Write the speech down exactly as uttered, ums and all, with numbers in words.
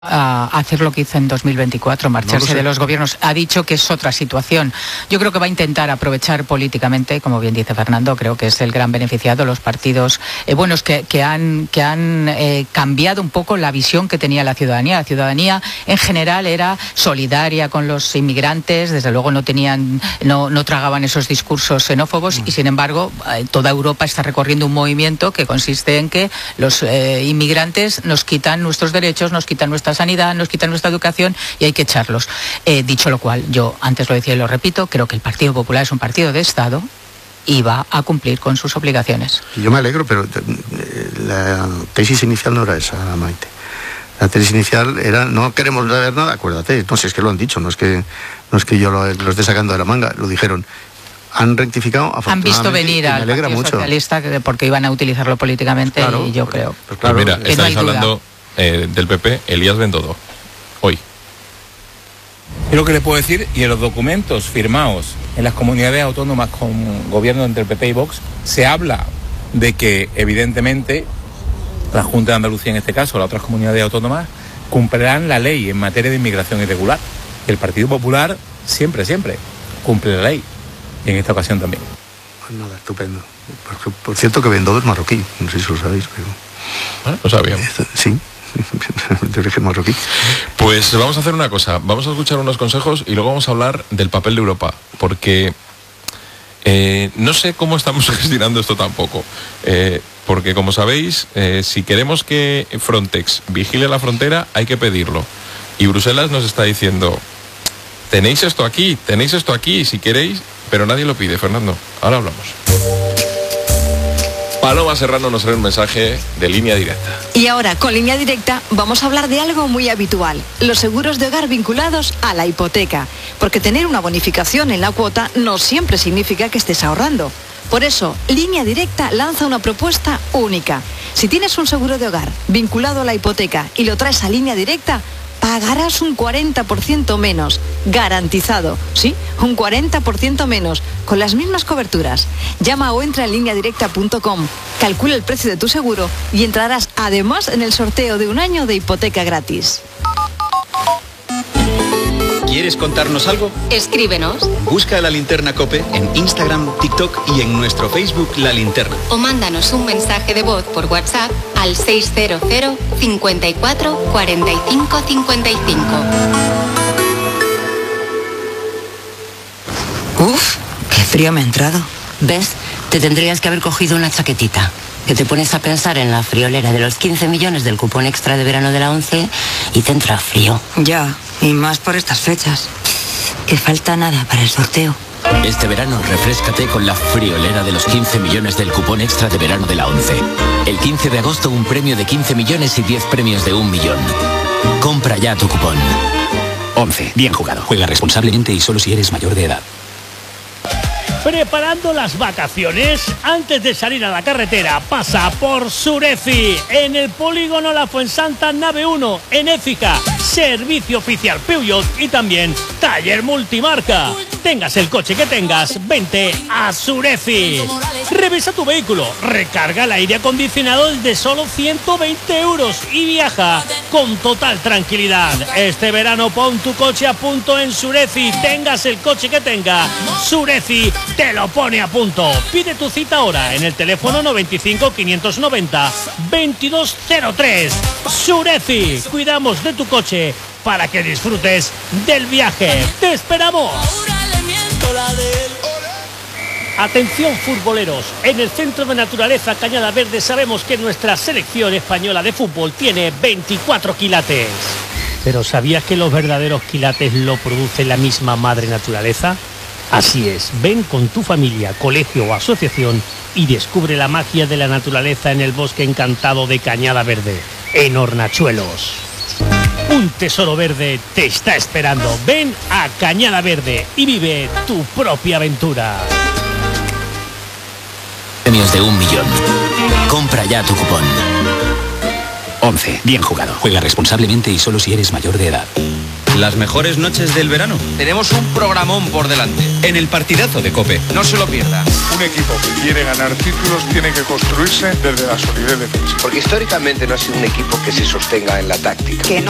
a hacer lo que hizo en dos mil veinticuatro, marcharse no de los gobiernos. Ha dicho que es otra situación. Yo creo que va a intentar aprovechar políticamente, como bien dice Fernando, creo que es el gran beneficiado, los partidos eh, buenos que, que han, que han eh, cambiado un poco la visión que tenía la ciudadanía. La ciudadanía en general era solidaria con los inmigrantes, desde luego no tenían, no, no tragaban esos discursos xenófobos mm. y sin embargo eh, toda Europa está recorriendo un movimiento que consiste en que los eh, inmigrantes nos quitan nuestros derechos, nos quitan nuestras sanidad, nos quitan nuestra educación y hay que echarlos. Eh, dicho lo cual, yo antes lo decía y lo repito, creo que el Partido Popular es un partido de Estado y va a cumplir con sus obligaciones. Yo me alegro, pero la tesis inicial no era esa, Maite. La tesis inicial era, no queremos saber nada, acuérdate, no sé, es que lo han dicho, no es que, no es que yo lo, lo esté sacando de la manga, lo dijeron. Han rectificado, han visto venir al Partido mucho. Socialista porque iban a utilizarlo políticamente claro, y yo pues, creo pues claro, pues mira, que estáis no hay hablando duda. Eh, del P P, Elías Bendodo, hoy. Es lo que le puedo decir, y en los documentos firmados en las comunidades autónomas con gobierno entre el P P y Vox, se habla de que evidentemente la Junta de Andalucía en este caso, las otras comunidades autónomas, cumplirán la ley en materia de inmigración irregular. El Partido Popular siempre, siempre cumple la ley, y en esta ocasión también. Pues nada, estupendo. Por, por cierto que Bendodo es marroquí, no sé si lo sabéis, pero... ¿Ah? Lo sabíamos. Sí. De origen marroquí. Pues vamos a hacer una cosa, vamos a escuchar unos consejos y luego vamos a hablar del papel de Europa, porque eh, no sé cómo estamos gestionando esto tampoco, eh, porque como sabéis, eh, si queremos que Frontex vigile la frontera hay que pedirlo, y Bruselas nos está diciendo, tenéis esto aquí, tenéis esto aquí, si queréis, pero nadie lo pide. Fernando, ahora hablamos. Paloma Serrano nos trae un mensaje de Línea Directa. Y ahora, con Línea Directa, vamos a hablar de algo muy habitual, los seguros de hogar vinculados a la hipoteca, porque tener una bonificación en la cuota no siempre significa que estés ahorrando. Por eso, Línea Directa lanza una propuesta única. Si tienes un seguro de hogar vinculado a la hipoteca y lo traes a Línea Directa, pagarás un cuarenta por ciento menos, garantizado, ¿sí? Un cuarenta por ciento menos, con las mismas coberturas. Llama o entra en línea directa punto com, calcula el precio de tu seguro y entrarás además en el sorteo de un año de hipoteca gratis. ¿Quieres contarnos algo? Escríbenos. Busca La Linterna COPE en Instagram, TikTok y en nuestro Facebook La Linterna. O mándanos un mensaje de voz por WhatsApp al seis cero cero, cincuenta y cuatro, cuarenta y cinco, cincuenta y cinco. Uf, qué frío me ha entrado. ¿Ves? Te tendrías que haber cogido una chaquetita. Que te pones a pensar en la friolera de los quince millones del cupón extra de verano de la ONCE y te entra frío. Ya, y más por estas fechas. Que falta nada para el sorteo. Este verano refréscate con la friolera de los quince millones del cupón extra de verano de la ONCE. El quince de agosto un premio de quince millones y diez premios de un millón. Compra ya tu cupón. ONCE, bien jugado. Juega responsablemente y solo si eres mayor de edad. Preparando las vacaciones, antes de salir a la carretera, pasa por Sureci, en el polígono La Fuensanta Nave uno, en Écija, servicio oficial Peugeot y también taller multimarca. Tengas el coche que tengas, vente a Sureci. Revisa tu vehículo, recarga el aire acondicionado desde solo ciento veinte euros y viaja con total tranquilidad. Este verano pon tu coche a punto en Sureci, tengas el coche que tenga, Sureci te lo pone a punto. Pide tu cita ahora en el teléfono noventa y cinco, quinientos noventa, veintidós cero tres. Sureci, cuidamos de tu coche para que disfrutes del viaje. ¡Te esperamos! Atención futboleros, en el Centro de Naturaleza Cañada Verde sabemos que nuestra selección española de fútbol tiene veinticuatro quilates. ¿Pero sabías que los verdaderos quilates lo produce la misma madre naturaleza? Así es, ven con tu familia, colegio o asociación y descubre la magia de la naturaleza en el bosque encantado de Cañada Verde, en Hornachuelos. Un tesoro verde te está esperando. Ven a Cañada Verde y vive tu propia aventura. Premios de un millón. Compra ya tu cupón. ONCE, bien jugado. Juega responsablemente y solo si eres mayor de edad. Las mejores noches del verano. Tenemos un programón por delante. En el partidazo de COPE. No se lo pierda. Un equipo que quiere ganar títulos tiene que construirse desde la solidez defensiva. Porque históricamente no ha sido un equipo que se sostenga en la táctica. Que no